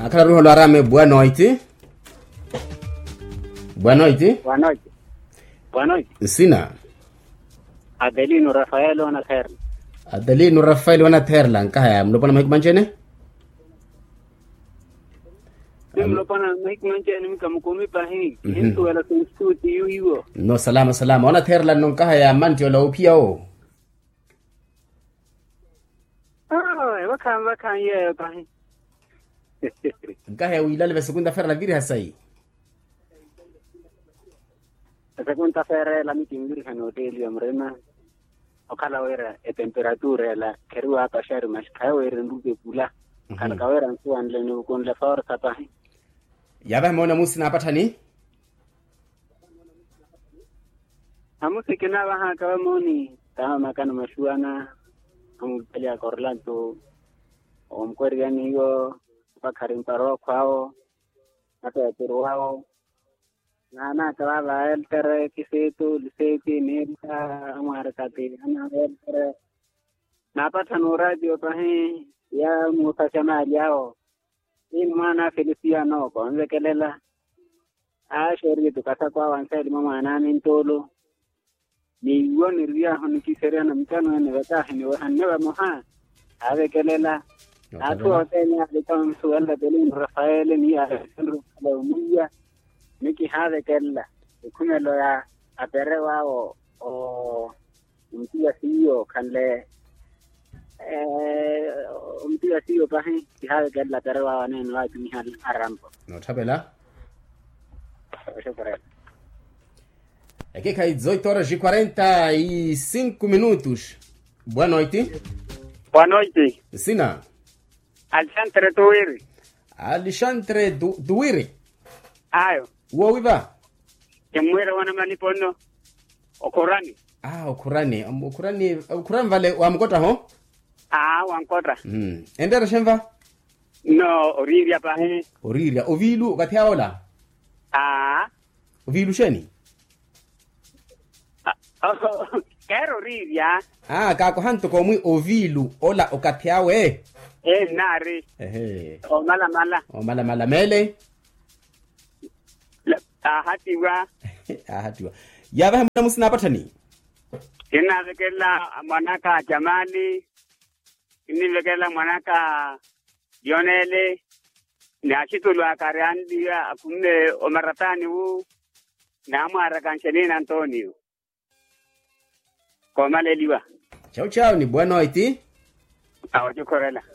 Akala ruho lwarame boa noite. Boa noite. Boa noite. Boa noite. Sina. Adelino Rafael wana Terla. Adelino Rafael wana Terla. Nkaya mlopona mahikumanchene? Mlopona mahikumanchene mkamukumi pahi. Hintu wala kunstuti yuhiwo. No, salama. Wana Terla nkaya manti wala upia o. Wakan ye pahi. Nkaya wilale segunda feira la viri hasai. Segunda feira la mitingiri hanotel ya mrema. Okala wera temperatura la kerua hapa shari mashkaya wera nduge pula. Kala kawera nsuan le nukun le forza pahi. Yaba mona musi na patani? Amusi kina baha kawa moni. Kama makana mashuana. Amupelia Orlando. Omkweri gani hiyo. Pakarimparo kwao. Hata ya turu wao. Nana kawa eltere kisetu, liseti, nilka, amarakati. Ana eltere. Napata nuradio pahi. Ya mutasama yao. Ini mana Feliciano ko nze kelela sheri tukasa kwa wanseli mama anani ntolo ni woni ria hon kisere na mtano ne wata ni wanne moha ave kelela atu otenya litam suwala belin Rafael ni ya Laumiya niki have kella kumelo ya apere wao o mtia sio kanle umtia sio pahi hawe kella tarewa wanen wa tumihal arampo no tabela shukran. Aqui cai 18h45 minutos. Boa noite. Boa noite. Sina. Alexandre Duiri. Alexandre Duiri. Ayo. Uowiva. Kemwera wana malipono. Okurani. Okurani vale wamkota ho? Wankota. Endera shemva? No, Oriria pahe. Oriria. Ovilu gatiaola? Ovilu sheni? Kero Oriria. Kako hanto komui ovilu ola okatiawe. Nari. O mala mele. Hatiwa. Yaba mna musina patani. Ina vekela manaka Jamali. Ini vekela manaka Yonele. Ni ashitulu akariandia akumne omaratani wu. Na amara kancheni Antonio. Komale liwa. Ciao, ni boa noite. Awajukorela.